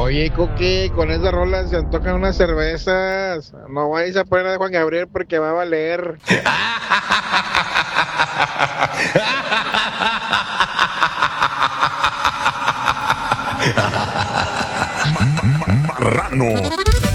Oye, Cookie, con esa rola se antojan unas cervezas. No vayas a poner a Juan Gabriel porque va a valer. Marrano.